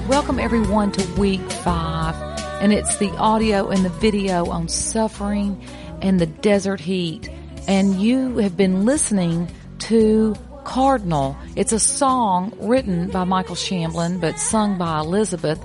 Welcome everyone to week 5, and it's the audio and the video on suffering and the desert heat. And you have been listening to Cardinal. It's a song written by Michael Shamblin, but sung by Elizabeth,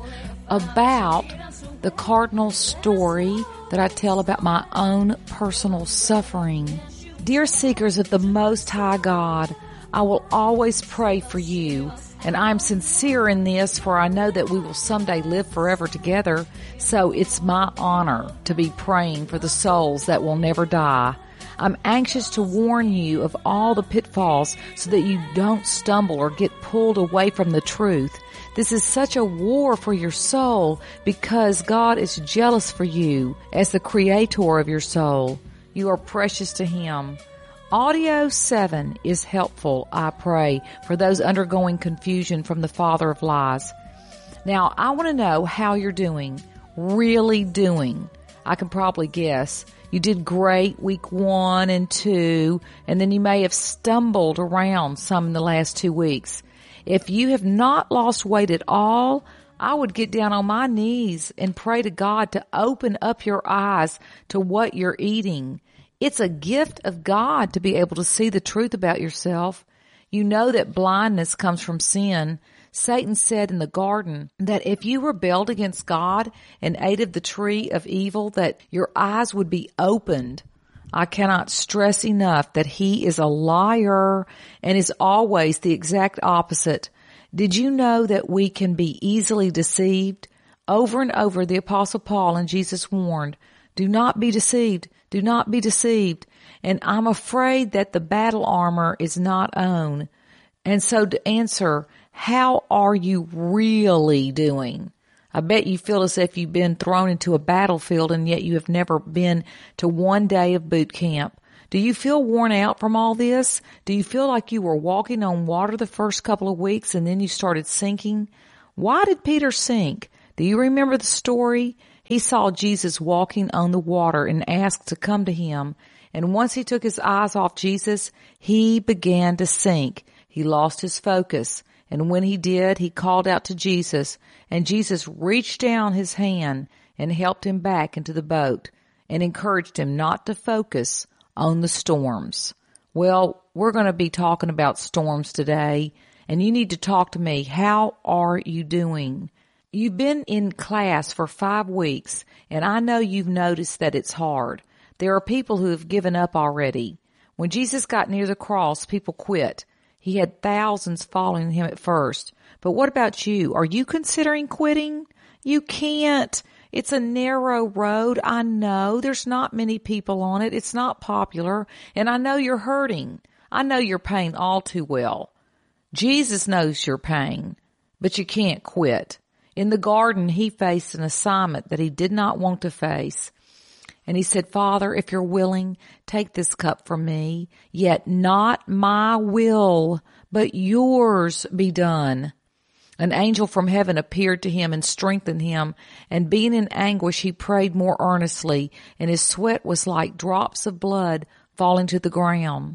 about the cardinal story that I tell about my own personal suffering. Dear seekers of the Most High God, I will always pray for you, and I'm sincere in this, for I know that we will someday live forever together, so it's my honor to be praying for the souls that will never die. I'm anxious to warn you of all the pitfalls so that you don't stumble or get pulled away from the truth. This is such a war for your soul because God is jealous for you as the creator of your soul. You are precious to Him. Audio 7 is helpful, I pray, for those undergoing confusion from the father of lies. Now, I want to know how you're doing, really doing. I can probably guess. You did great week 1 and 2, and then you may have stumbled around some in the last 2 weeks. If you have not lost weight at all, I would get down on my knees and pray to God to open up your eyes to what you're eating. It's a gift of God to be able to see the truth about yourself. You know that blindness comes from sin. Satan said in the garden that if you rebelled against God and ate of the tree of evil, that your eyes would be opened. I cannot stress enough that he is a liar and is always the exact opposite. Did you know that we can be easily deceived? Over and over, the Apostle Paul and Jesus warned, do not be deceived. Do not be deceived. And I'm afraid that the battle armor is not on. And so to answer, how are you really doing? I bet you feel as if you've been thrown into a battlefield and yet you have never been to one day of boot camp. Do you feel worn out from all this? Do you feel like you were walking on water the first couple of weeks and then you started sinking? Why did Peter sink? Do you remember the story? He saw Jesus walking on the water and asked to come to him. And once he took his eyes off Jesus, he began to sink. He lost his focus. And when he did, he called out to Jesus, and Jesus reached down his hand and helped him back into the boat and encouraged him not to focus on the storms. Well, we're going to be talking about storms today, and you need to talk to me. How are you doing? You've been in class for 5 weeks, and I know you've noticed that it's hard. There are people who have given up already. When Jesus got near the cross, people quit. He had thousands following him at first. But what about you? Are you considering quitting? You can't. It's a narrow road. I know there's not many people on it. It's not popular. And I know you're hurting. I know your pain all too well. Jesus knows your pain, but you can't quit. In the garden, he faced an assignment that he did not want to face. And he said, Father, if you're willing, take this cup from me, yet not my will, but yours be done. An angel from heaven appeared to him and strengthened him, and being in anguish, he prayed more earnestly, and his sweat was like drops of blood falling to the ground.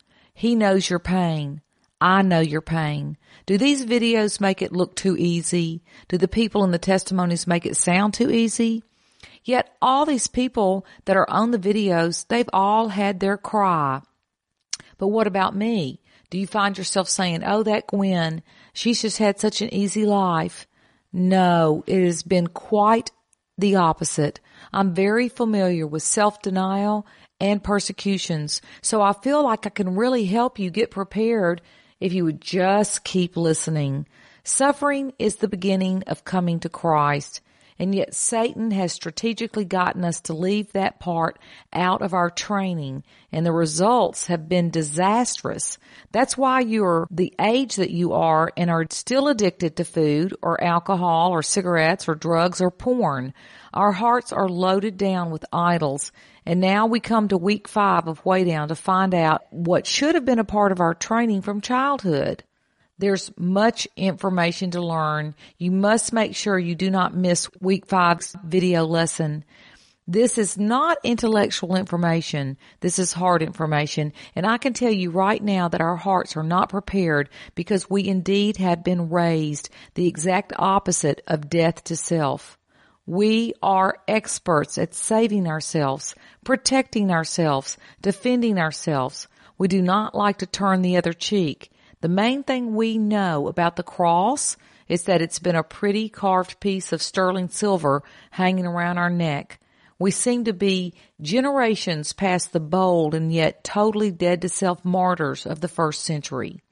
He knows your pain. I know your pain. Do these videos make it look too easy? Do the people in the testimonies make it sound too easy? Yet all these people that are on the videos, they've all had their cry. But what about me? Do you find yourself saying, oh, that Gwen, she's just had such an easy life? No, it has been quite the opposite. I'm very familiar with self-denial and persecutions, so I feel like I can really help you get prepared if you would just keep listening. Suffering is the beginning of coming to Christ, and yet Satan has strategically gotten us to leave that part out of our training, and the results have been disastrous. That's why you're the age that you are and are still addicted to food or alcohol or cigarettes or drugs or porn. Our hearts are loaded down with idols. And now we come to week 5 of Way Down to find out what should have been a part of our training from childhood. There's much information to learn. You must make sure you do not miss week 5's video lesson. This is not intellectual information. This is heart information. And I can tell you right now that our hearts are not prepared because we indeed have been raised the exact opposite of death to self. We are experts at saving ourselves, protecting ourselves, defending ourselves. We do not like to turn the other cheek. The main thing we know about the cross is that it's been a pretty carved piece of sterling silver hanging around our neck. We seem to be generations past the bold and yet totally dead to self martyrs of the first century.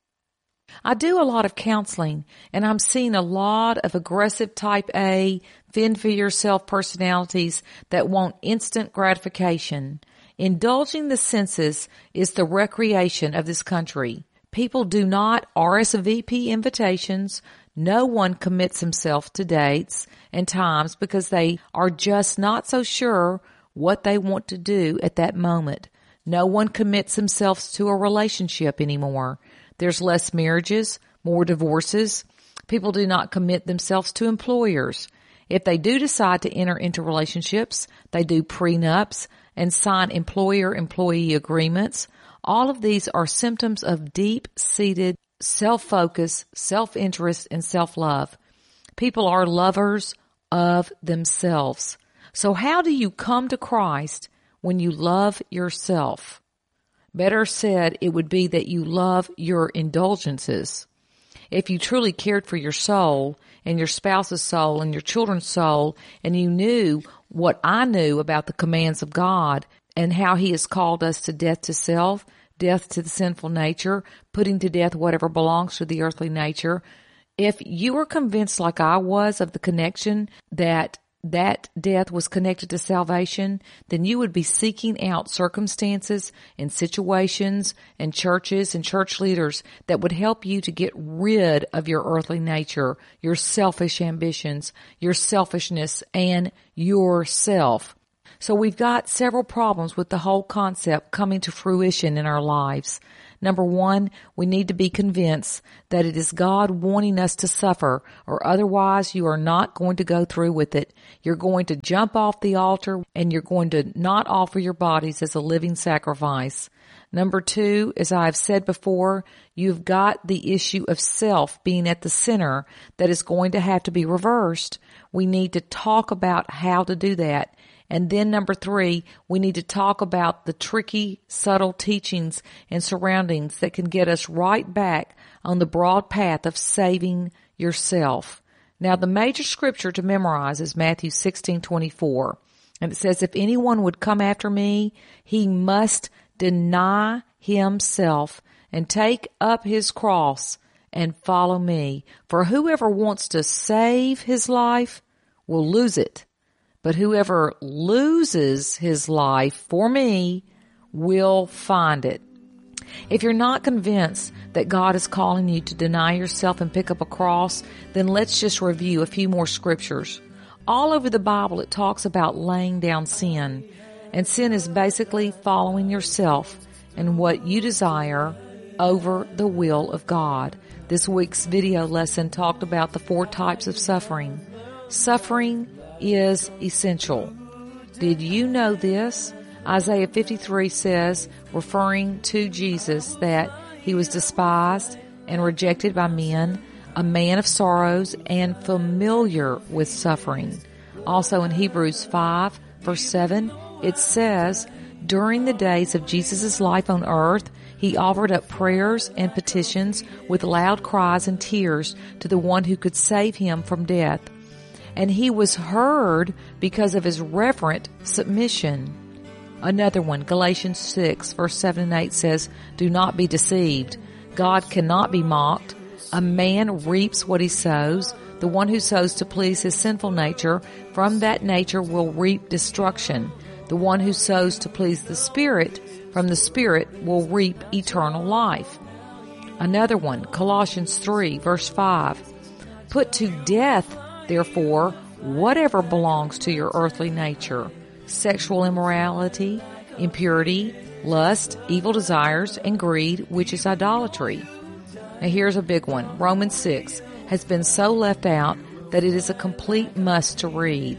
I do a lot of counseling, and I'm seeing a lot of aggressive type A, fend for yourself personalities that want instant gratification. Indulging the senses is the recreation of this country. People do not RSVP invitations. No one commits himself to dates and times because they are just not so sure what they want to do at that moment. No one commits themselves to a relationship anymore. There's less marriages, more divorces. People do not commit themselves to employers. If they do decide to enter into relationships, they do prenups and sign employer-employee agreements. All of these are symptoms of deep-seated self-focus, self-interest, and self-love. People are lovers of themselves. So how do you come to Christ when you love yourself? Better said, it would be that you love your indulgences. If you truly cared for your soul and your spouse's soul and your children's soul, and you knew what I knew about the commands of God and how He has called us to death to self, death to the sinful nature, putting to death whatever belongs to the earthly nature, if you were convinced like I was of the connection that death was connected to salvation, then you would be seeking out circumstances and situations and churches and church leaders that would help you to get rid of your earthly nature, your selfish ambitions, your selfishness, and yourself. So we've got several problems with the whole concept coming to fruition in our lives. Number one, we need to be convinced that it is God wanting us to suffer, or otherwise you are not going to go through with it. You're going to jump off the altar and you're going to not offer your bodies as a living sacrifice. Number two, as I've said before, you've got the issue of self being at the center that is going to have to be reversed. We need to talk about how to do that. And then number three, we need to talk about the tricky, subtle teachings and surroundings that can get us right back on the broad path of saving yourself. Now, the major scripture to memorize is Matthew 16:24. And it says, if anyone would come after me, he must deny himself and take up his cross and follow me. For whoever wants to save his life will lose it. But whoever loses his life for me will find it. If you're not convinced that God is calling you to deny yourself and pick up a cross, then let's just review a few more scriptures. All over the Bible, it talks about laying down sin. And sin is basically following yourself and what you desire over the will of God. This week's video lesson talked about the 4 types of suffering. Suffering is essential. Did you know this? Isaiah 53 says, referring to Jesus, that he was despised and rejected by men, a man of sorrows and familiar with suffering. Also in Hebrews 5, verse 7, it says, during the days of Jesus' life on earth, he offered up prayers and petitions with loud cries and tears to the one who could save him from death. And he was heard because of his reverent submission. Another one, Galatians 6, verse 7 and 8 says, do not be deceived. God cannot be mocked. A man reaps what he sows. The one who sows to please his sinful nature, from that nature will reap destruction. The one who sows to please the Spirit, from the Spirit will reap eternal life. Another one, Colossians 3, verse 5. Put to death, therefore, whatever belongs to your earthly nature: sexual immorality, impurity, lust, evil desires, and greed, which is idolatry. Now here's a big one. Romans 6 has been so left out that it is a complete must to read.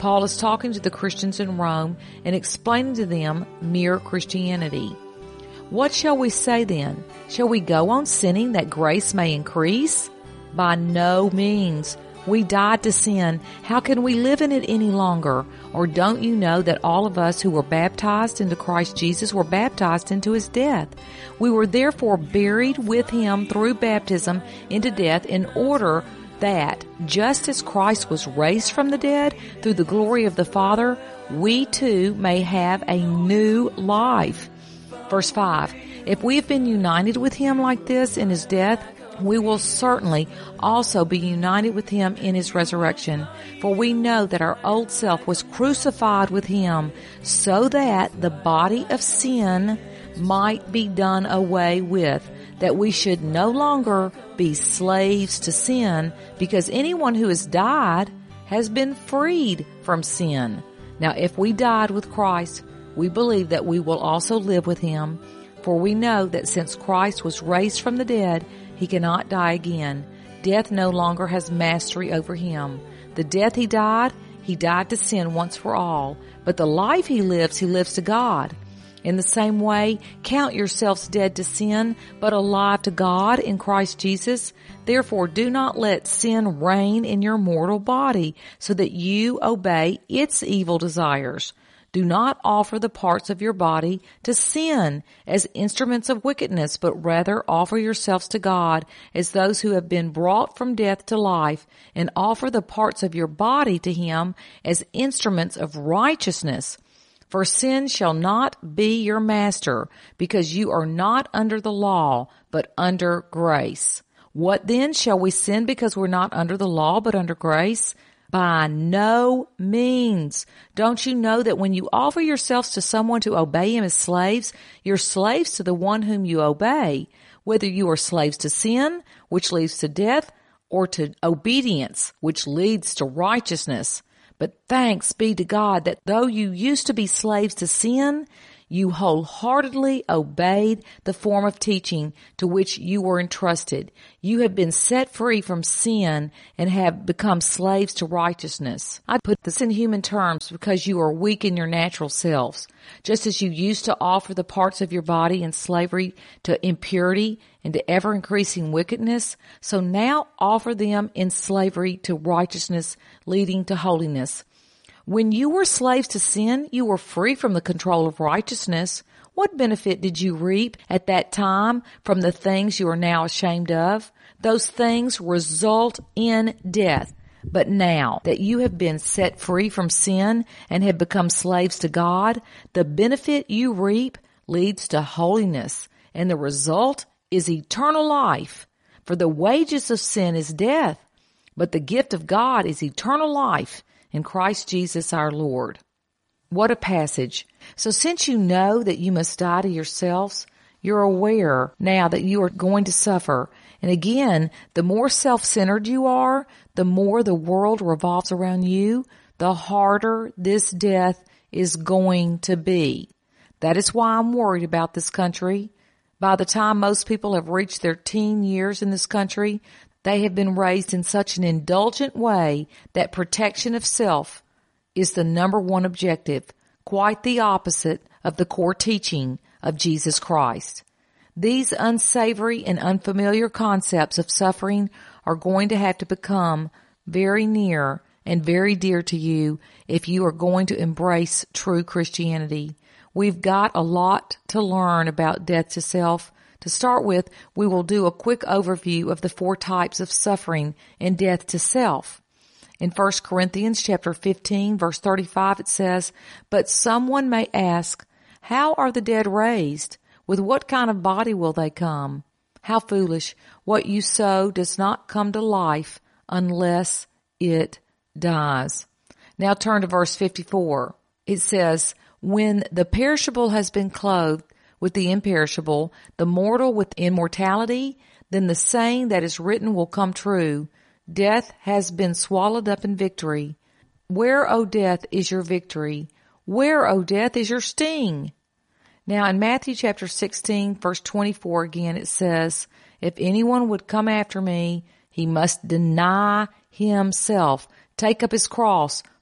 Paul is talking to the Christians in Rome and explaining to them mere Christianity. What shall we say then? Shall we go on sinning that grace may increase? By no means. We died to sin. How can we live in it any longer? Or don't you know that all of us who were baptized into Christ Jesus were baptized into his death? We were therefore buried with him through baptism into death, in order that, just as Christ was raised from the dead through the glory of the Father, we too may have a new life. Verse 5, if we have been united with him like this in his death, we will certainly also be united with him in his resurrection. For we know that our old self was crucified with him, so that the body of sin might be done away with, that we should no longer be slaves to sin, because anyone who has died has been freed from sin. Now, if we died with Christ, we believe that we will also live with him. For we know that since Christ was raised from the dead, he cannot die again. Death no longer has mastery over him. The death he died to sin once for all. But the life he lives to God. In the same way, count yourselves dead to sin, but alive to God in Christ Jesus. Therefore, do not let sin reign in your mortal body, so that you obey its evil desires. Do not offer the parts of your body to sin as instruments of wickedness, but rather offer yourselves to God as those who have been brought from death to life, and offer the parts of your body to him as instruments of righteousness. For sin shall not be your master, because you are not under the law, but under grace. What then? Shall we sin because we're not under the law, but under grace? By no means. Don't you know that when you offer yourselves to someone to obey him as slaves, you're slaves to the one whom you obey, whether you are slaves to sin, which leads to death, or to obedience, which leads to righteousness. But thanks be to God that though you used to be slaves to sin, you wholeheartedly obeyed the form of teaching to which you were entrusted. You have been set free from sin and have become slaves to righteousness. I put this in human terms because you are weak in your natural selves. Just as you used to offer the parts of your body in slavery to impurity and to ever-increasing wickedness, so now offer them in slavery to righteousness leading to holiness. When you were slaves to sin, you were free from the control of righteousness. What benefit did you reap at that time from the things you are now ashamed of? Those things result in death. But now that you have been set free from sin and have become slaves to God, the benefit you reap leads to holiness, and the result is eternal life. For the wages of sin is death, but the gift of God is eternal life in Christ Jesus our Lord. What a passage. So since you know that you must die to yourselves, you're aware now that you are going to suffer. And again, the more self-centered you are, the more the world revolves around you, the harder this death is going to be. That is why I'm worried about this country. By the time most people have reached their teen years in this country, they have been raised in such an indulgent way that protection of self is the number one objective, quite the opposite of the core teaching of Jesus Christ. These unsavory and unfamiliar concepts of suffering are going to have to become very near and very dear to you if you are going to embrace true Christianity. We've got a lot to learn about death to self. To start with, we will do a quick overview of the 4 types of suffering and death to self. In 1 Corinthians chapter 15, verse 35, it says, "But someone may ask, how are the dead raised? With what kind of body will they come? How foolish! What you sow does not come to life unless it dies." Now turn to verse 54. It says, "When the perishable has been clothed with the imperishable, the mortal with immortality, then the saying that is written will come true. Death has been swallowed up in victory. Where, O death, is your victory? Where, O death, is your sting?" Now in Matthew chapter 16, verse 24 again, it says, "If anyone would come after me, he must deny himself, take up his cross,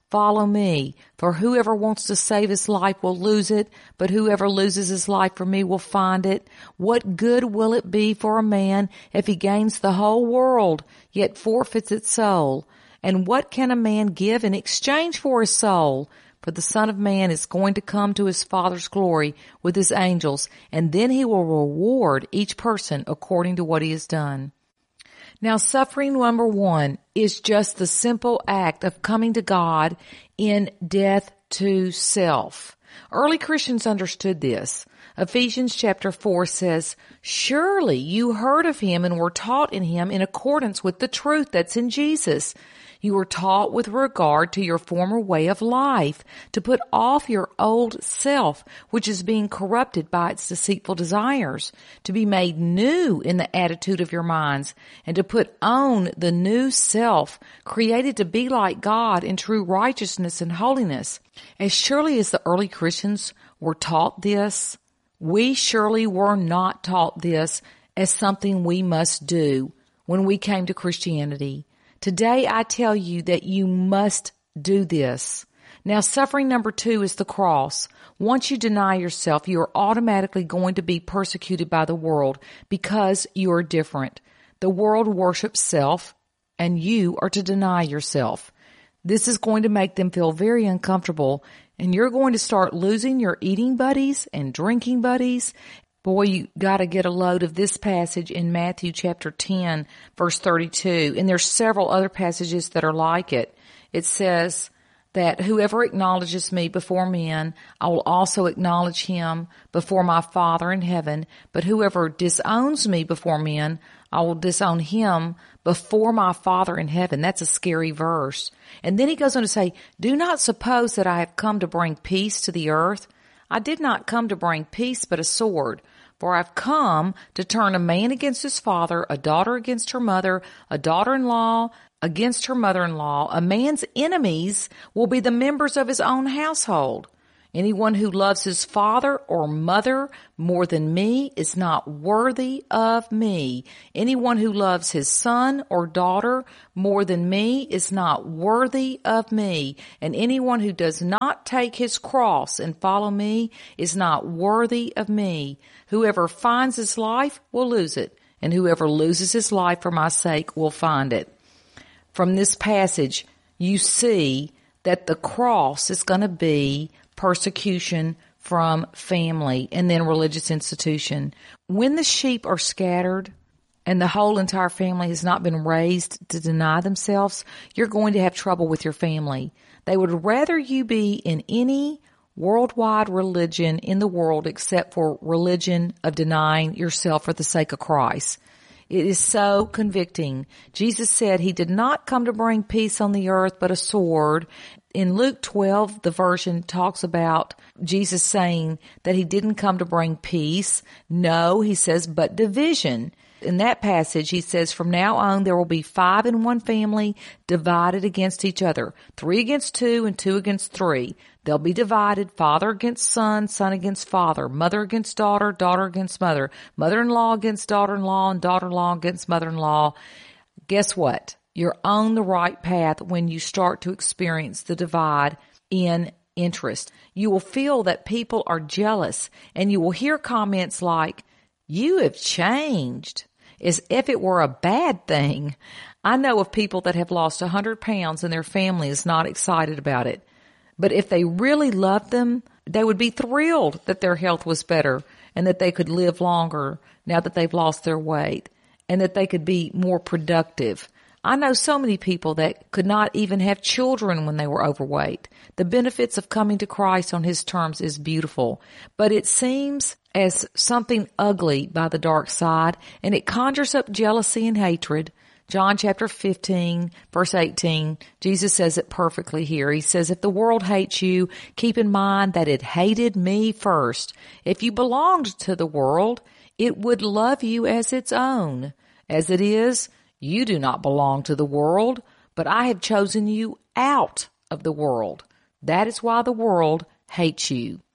follow me. For whoever wants to save his life will lose it, but whoever loses his life for me will find it. What good will it be for a man if he gains the whole world, yet forfeits its soul? And what can a man give in exchange for his soul? For the Son of Man is going to come to his Father's glory with his angels, and then he will reward each person according to what he has done. Now, suffering number 1 is just the simple act of coming to God in death to self. Early Christians understood this. Ephesians chapter 4 says, "Surely you heard of him and were taught in him in accordance with the truth that's in Jesus. You were taught with regard to your former way of life, to put off your old self, which is being corrupted by its deceitful desires, to be made new in the attitude of your minds, and to put on the new self, created to be like God in true righteousness and holiness." As surely as the early Christians were taught this, we surely were not taught this as something we must do when we came to Christianity. Today I tell you that you must do this. Now, suffering number 2 is the cross. Once you deny yourself, you are automatically going to be persecuted by the world because you are different. The world worships self, and you are to deny yourself. This is going to make them feel very uncomfortable, and you're going to start losing your eating buddies and drinking buddies. Boy, you got to get a load of this passage in Matthew chapter 10, verse 32. And there's several other passages that are like it. It says that whoever acknowledges me before men, I will also acknowledge him before my Father in heaven. But whoever disowns me before men, I will disown him before my Father in heaven. That's a scary verse. And then he goes on to say, "Do not suppose that I have come to bring peace to the earth. I did not come to bring peace, but a sword. For I've come to turn a man against his father, a daughter against her mother, a daughter-in-law against her mother-in-law. A man's enemies will be the members of his own household. Anyone who loves his father or mother more than me is not worthy of me. Anyone who loves his son or daughter more than me is not worthy of me. And anyone who does not take his cross and follow me is not worthy of me. Whoever finds his life will lose it, and whoever loses his life for my sake will find it." From this passage, you see that the cross is going to be persecution from family and then religious institution. When the sheep are scattered and the whole entire family has not been raised to deny themselves, you're going to have trouble with your family. They would rather you be in any worldwide religion in the world except for religion of denying yourself for the sake of Christ. It is so convicting. Jesus said he did not come to bring peace on the earth, but a sword. In Luke 12, the version talks about Jesus saying that he didn't come to bring peace. No, he says, but division. In that passage, he says, from now on, there will be 5 in one family divided against each other, 3 against 2 and 2 against 3. They'll be divided, father against son, son against father, mother against daughter, daughter against mother, mother-in-law against daughter-in-law, and daughter-in-law against mother-in-law. Guess what? You're on the right path when you start to experience the divide in interest. You will feel that people are jealous, and you will hear comments like, "You have changed," as if it were a bad thing. I know of people that have lost 100 pounds and their family is not excited about it. But if they really loved them, they would be thrilled that their health was better and that they could live longer now that they've lost their weight and that they could be more productive. I know so many people that could not even have children when they were overweight. The benefits of coming to Christ on His terms is beautiful, but it seems as something ugly by the dark side, and it conjures up jealousy and hatred. John chapter 15, verse 18, Jesus says it perfectly here. He says, if the world hates you, keep in mind that it hated me first. If you belonged to the world, it would love you as its own. As it is, you do not belong to the world, but I have chosen you out of the world. That is why the world hates you.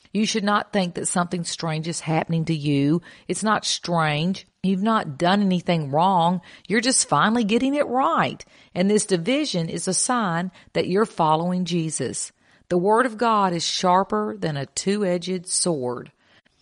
You should not think that something strange is happening to you. It's not strange. You've not done anything wrong. You're just finally getting it right. And this division is a sign that you're following Jesus. The Word of God is sharper than a two-edged sword.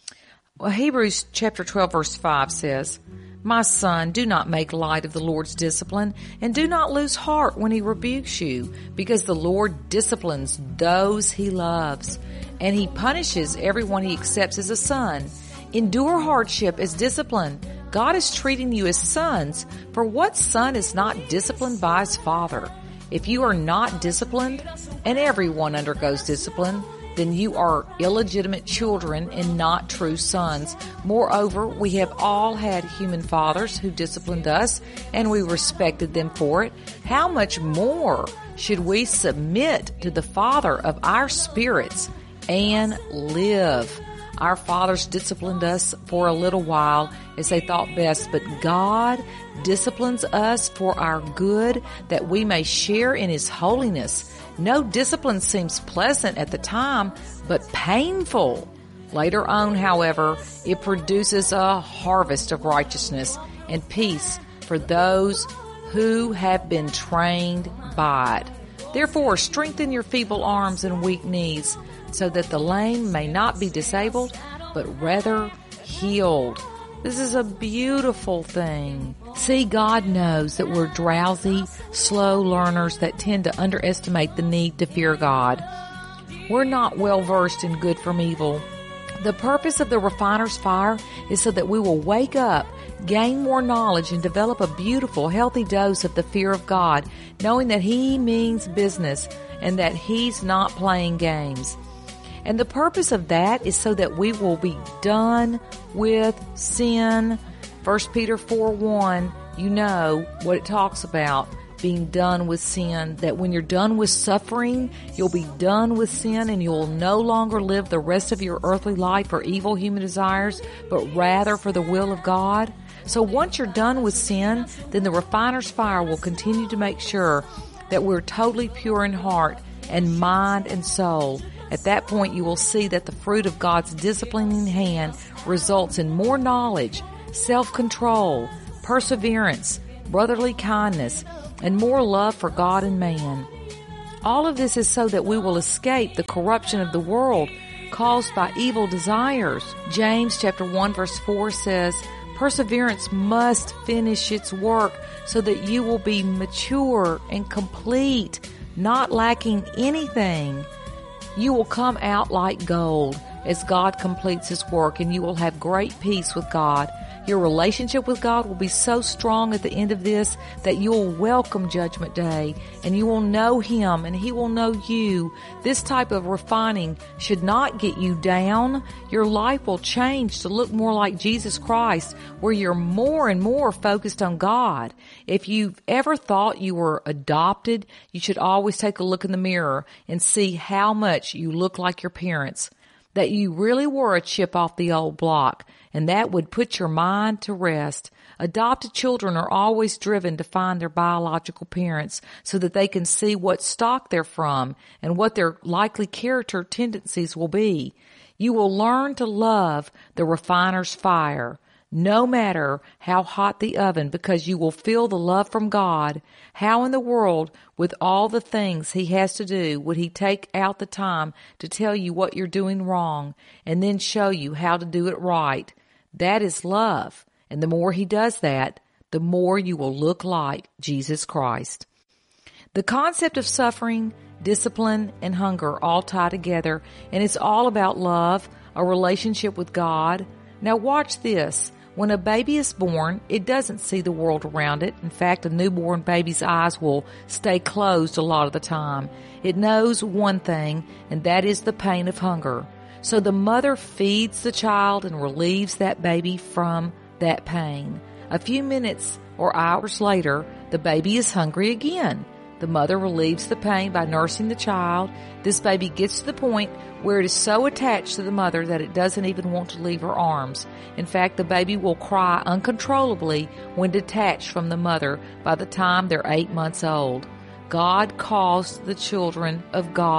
Well, Hebrews chapter 12 verse 5 says, "My son, do not make light of the Lord's discipline, and do not lose heart when he rebukes you, because the Lord disciplines those he loves, and he punishes everyone he accepts as a son. Endure hardship as discipline. God is treating you as sons, for what son is not disciplined by his father? If you are not disciplined, and everyone undergoes discipline, then you are illegitimate children and not true sons. Moreover, we have all had human fathers who disciplined us, and we respected them for it. How much more should we submit to the Father of our spirits and live? Our fathers disciplined us for a little while as they thought best, but God disciplines us for our good, that we may share in His holiness. No discipline seems pleasant at the time, but painful. Later on, however, it produces a harvest of righteousness and peace for those who have been trained by it. Therefore, strengthen your feeble arms and weak knees, so that the lame may not be disabled, but rather healed." This is a beautiful thing. See, God knows that we're drowsy, slow learners that tend to underestimate the need to fear God. We're not well versed in good from evil. The purpose of the refiner's fire is so that we will wake up, gain more knowledge, and develop a beautiful, healthy dose of the fear of God, knowing that He means business and that He's not playing games. And the purpose of that is so that we will be done with sin. 1 Peter 4:1, you know what it talks about, being done with sin, that when you're done with suffering, you'll be done with sin, and you'll no longer live the rest of your earthly life for evil human desires, but rather for the will of God. So once you're done with sin, then the refiner's fire will continue to make sure that we're totally pure in heart and mind and soul. At that point, you will see that the fruit of God's disciplining hand results in more knowledge, self-control, perseverance, brotherly kindness, and more love for God and man. All of this is so that we will escape the corruption of the world caused by evil desires. James chapter 1 verse 4 says, "Perseverance must finish its work so that you will be mature and complete, not lacking anything. You will come out like gold as God completes His work, and you will have great peace with God. Your relationship with God will be so strong at the end of this that you will welcome Judgment Day, and you will know Him and He will know you. This type of refining should not get you down. Your life will change to look more like Jesus Christ, where you're more and more focused on God. If you've ever thought you were adopted, you should always take a look in the mirror and see how much you look like your parents, that you really were a chip off the old block, and that would put your mind to rest. Adopted children are always driven to find their biological parents so that they can see what stock they're from and what their likely character tendencies will be. You will learn to love the refiner's fire, no matter how hot the oven, because you will feel the love from God. How in the world, with all the things He has to do, would He take out the time to tell you what you're doing wrong and then show you how to do it right? That is love. And the more He does that, the more you will look like Jesus Christ. The concept of suffering, discipline, and hunger all tie together, and it's all about love, a relationship with God. Now watch this. When a baby is born, it doesn't see the world around it. In fact, a newborn baby's eyes will stay closed a lot of the time. It knows one thing, and that is the pain of hunger. So the mother feeds the child and relieves that baby from that pain. A few minutes or hours later, the baby is hungry again. The mother relieves the pain by nursing the child. This baby gets to the point where it is so attached to the mother that it doesn't even want to leave her arms. In fact, the baby will cry uncontrollably when detached from the mother by the time they're 8 months old. God caused the children of God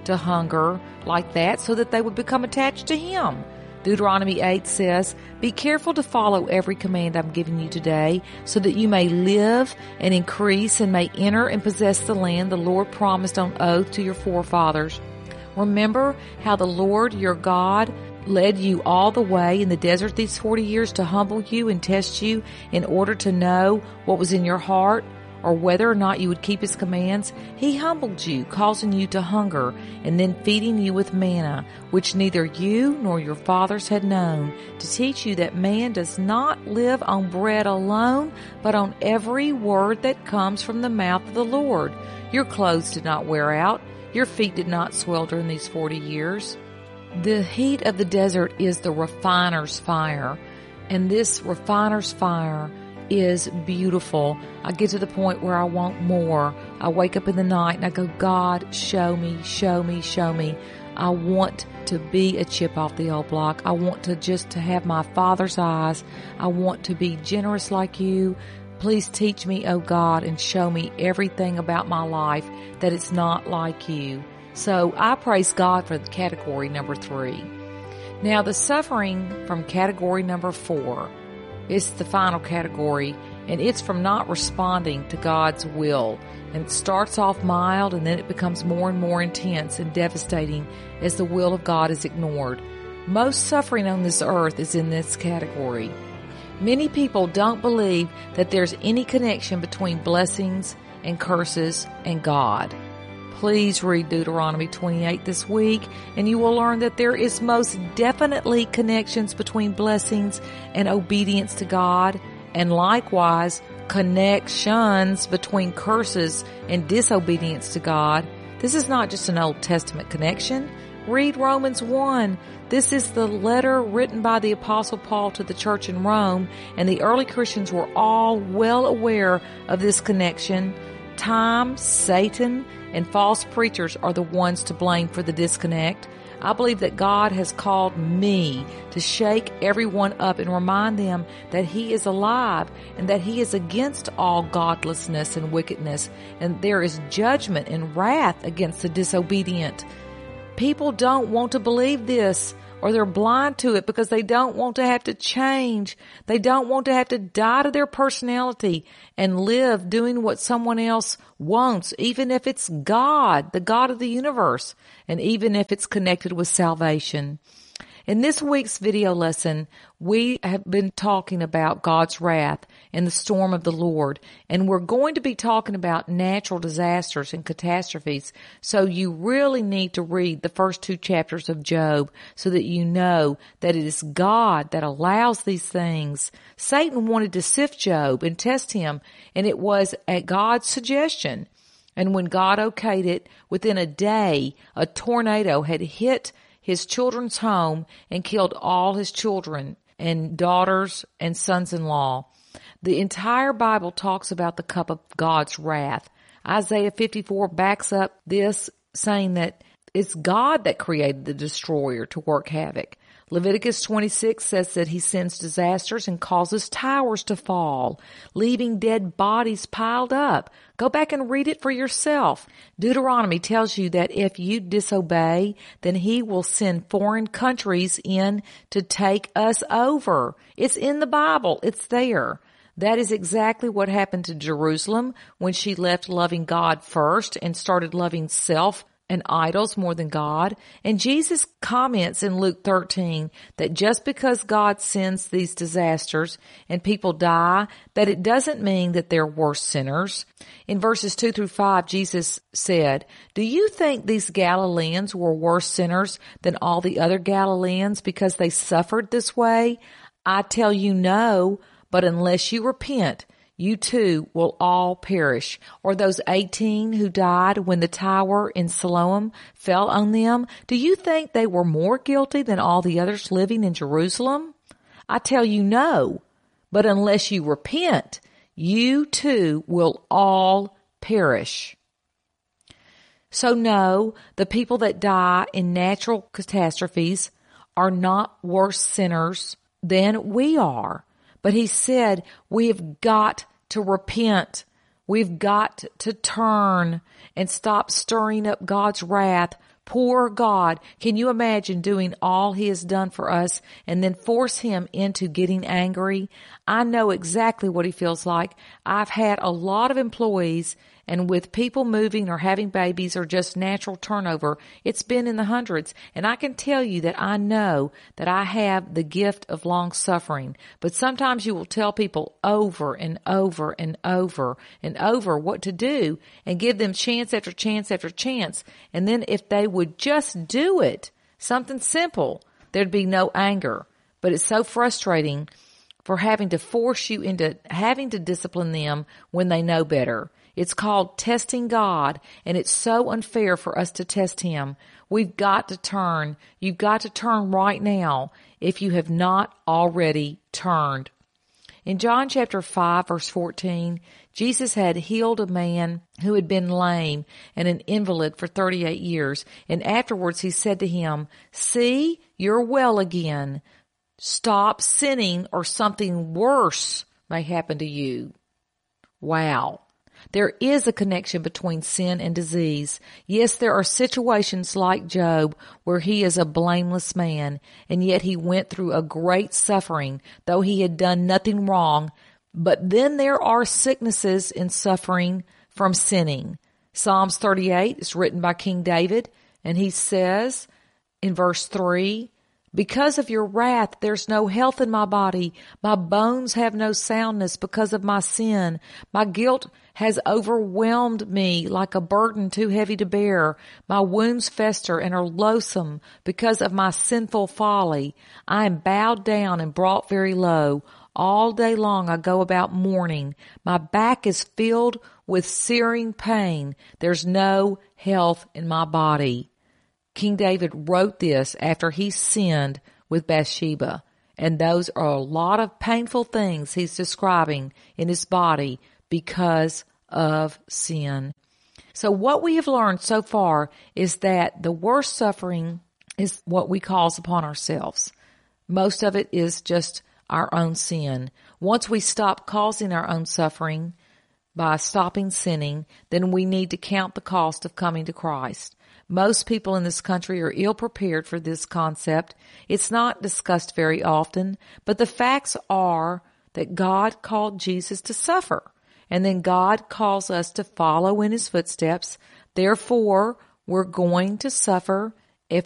to hunger like that so that they would become attached to Him. Deuteronomy 8 says, "Be careful to follow every command I'm giving you today, so that you may live and increase and may enter and possess the land the Lord promised on oath to your forefathers." Remember how the Lord your God led you all the way in the desert these 40 years to humble you and test you in order to know what was in your heart, or whether or not you would keep His commands. He humbled you, causing you to hunger, and then feeding you with manna, which neither you nor your fathers had known, to teach you that man does not live on bread alone, but on every word that comes from the mouth of the Lord. Your clothes did not wear out. Your feet did not swell during these 40 years. The heat of the desert is the refiner's fire, and this refiner's fire is beautiful. I get to the point where I want more. I wake up in the night and I go, God, show me, show me, show me. I want to be a chip off the old block. I want to have my Father's eyes. I want to be generous like you. Please teach me, oh God, and show me everything about my life that it's not like you. So I praise God for the category number 3. Now the suffering from category number 4. It's the final category, and it's from not responding to God's will. And it starts off mild, and then it becomes more and more intense and devastating as the will of God is ignored. Most suffering on this earth is in this category. Many people don't believe that there's any connection between blessings and curses and God. Please read Deuteronomy 28 this week, and you will learn that there is most definitely connections between blessings and obedience to God, and likewise connections between curses and disobedience to God. This is not just an Old Testament connection. Read Romans 1. This is the letter written by the Apostle Paul to the church in Rome, and the early Christians were all well aware of this connection. Time, Satan, and false preachers are the ones to blame for the disconnect. I believe that God has called me to shake everyone up and remind them that He is alive and that He is against all godlessness and wickedness, and there is judgment and wrath against the disobedient. People don't want to believe this, or they're blind to it because they don't want to have to change. They don't want to have to die to their personality and live doing what someone else wants, even if it's God, the God of the universe, and even if it's connected with salvation. In this week's video lesson, we have been talking about God's wrath and the storm of the Lord, and we're going to be talking about natural disasters and catastrophes. So you really need to read the first 2 chapters of Job so that you know that it is God that allows these things. Satan wanted to sift Job and test him, and it was at God's suggestion. And when God okayed it, within a day, a tornado had hit his children's home and killed all his children and daughters and sons-in-law. The entire Bible talks about the cup of God's wrath. Isaiah 54 backs up this, saying that it's God that created the destroyer to work havoc. Leviticus 26 says that He sends disasters and causes towers to fall, leaving dead bodies piled up. Go back and read it for yourself. Deuteronomy tells you that if you disobey, then He will send foreign countries in to take us over. It's in the Bible. It's there. That is exactly what happened to Jerusalem when she left loving God first and started loving self and idols more than God. And Jesus comments in Luke 13 that just because God sends these disasters and people die, that it doesn't mean that they're worse sinners. In verses 2 through 5, Jesus said, "Do you think these Galileans were worse sinners than all the other Galileans because they suffered this way? I tell you no, but unless you repent, you too will all perish." Or those 18 who died when the tower in Siloam fell on them, do you think they were more guilty than all the others living in Jerusalem? I tell you no, but unless you repent, you too will all perish. So no, the people that die in natural catastrophes are not worse sinners than we are. But He said we've got to repent. We've got to turn and stop stirring up God's wrath Poor God. Can you imagine doing all He has done for us and then force Him into getting angry? I know exactly what He feels like. I've had a lot of employees, and with people moving or having babies or just natural turnover, it's been in the hundreds. And I can tell you that I know that I have the gift of long suffering. But sometimes you will tell people over and over and over and over what to do and give them chance after chance after chance. And then if they would just do it, something simple, there'd be no anger. But it's so frustrating for having to force you into having to discipline them when they know better. It's called testing God, and it's so unfair for us to test Him. We've got to turn. You've got to turn right now if you have not already turned. In John chapter 5, verse 14, Jesus had healed a man who had been lame and an invalid for 38 years. And afterwards He said to him, "See, you're well again. Stop sinning or something worse may happen to you." Wow. There is a connection between sin and disease. Yes, there are situations like Job where he is a blameless man, and yet he went through a great suffering, though he had done nothing wrong. But then there are sicknesses and suffering from sinning. Psalms 38 is written by King David, and he says in verse 3, "Because of your wrath, there's no health in my body. My bones have no soundness because of my sin. My guilt has overwhelmed me like a burden too heavy to bear. My wounds fester and are loathsome because of my sinful folly. I am bowed down and brought very low. All day long I go about mourning. My back is filled with searing pain. There's no health in my body." King David wrote this after he sinned with Bathsheba. And those are a lot of painful things he's describing in his body because of sin. So what we have learned so far is that the worst suffering is what we cause upon ourselves. Most of it is just our own sin. Once we stop causing our own suffering by stopping sinning, then we need to count the cost of coming to Christ. Most people in this country are ill prepared for this concept. It's not discussed very often, but the facts are that God called Jesus to suffer, and then God calls us to follow in His footsteps. Therefore, we're going to suffer